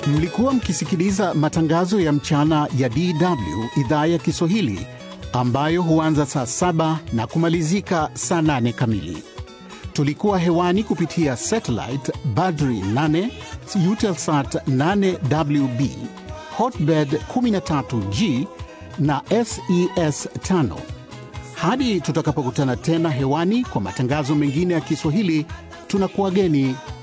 Mlikuwa mkisikiliza matangazo ya mchana ya DW idhaa ya Kiswahili ambayo huanza saa 7 na kumalizika saa 8 kamili. Tulikuwa hewani kupitia satellite Badri 8, Eutelsat 8WB, Hotbird 13G na SES 5. Hadi tutakapokutana tena hewani kwa matangazo mengine ya Kiswahili, tunakuageni